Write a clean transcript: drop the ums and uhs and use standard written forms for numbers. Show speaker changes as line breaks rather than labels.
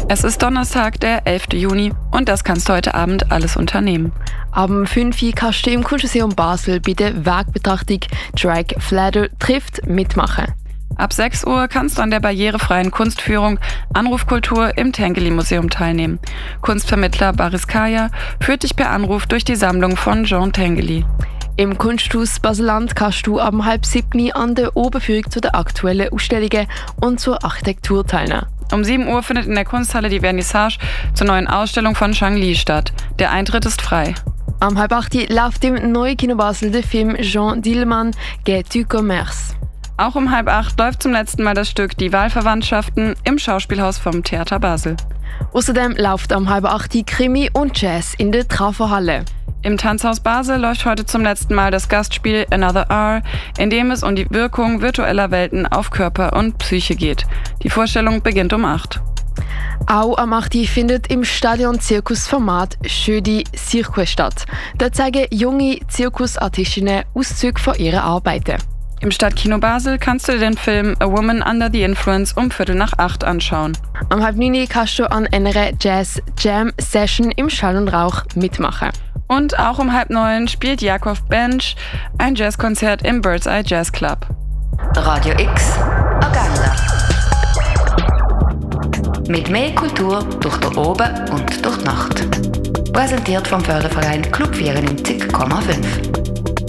Es ist Donnerstag, der 11. Juni und das kannst du heute Abend alles unternehmen.
Ab 5 Uhr kannst du im Kunstmuseum Basel bei der Wegbetrachtung Drag Flatter trifft mitmachen.
Ab 6 Uhr kannst du an der barrierefreien Kunstführung Anrufkultur im Tinguely-Museum teilnehmen. Kunstvermittler Baris Kaya führt dich per Anruf durch die Sammlung von Jean Tinguely.
Im Kunsthaus Baseland kannst du ab 6:30 an der Oberführung zu den aktuellen Ausstellungen und zur Architektur teilnehmen.
Um 7 Uhr findet in der Kunsthalle die Vernissage zur neuen Ausstellung von Shang Li statt. Der Eintritt ist frei.
Am 7:30 läuft im neuen Kino Basel der Film Jean Dillemann «Geht du Commerce».
Auch um 7:30 läuft zum letzten Mal das Stück Die Wahlverwandtschaften im Schauspielhaus vom Theater Basel.
Außerdem läuft am 7:30 Krimi und Jazz in der Trafo-Halle.
Im Tanzhaus Basel läuft heute zum letzten Mal das Gastspiel Another Hour, in dem es um die Wirkung virtueller Welten auf Körper und Psyche geht. Die Vorstellung beginnt um 8.
Auch am 8. findet im Stadion Zirkusformat Jeudi Cirque statt. Da zeigen junge Zirkusartistinnen Auszüge von ihren Arbeiten.
Im Stadtkino Basel kannst du dir den Film A Woman Under the Influence um 7:45 anschauen.
Am 8:30 kannst du an einer Jazz-Jam-Session im Schall und Rauch mitmachen.
Und auch um 8:30 spielt Jakov Bench ein Jazzkonzert im Bird's Eye Jazz Club.
Radio X Agenda. Mit mehr Kultur durch den Oben und durch die Nacht. Präsentiert vom Förderverein Club 94,5.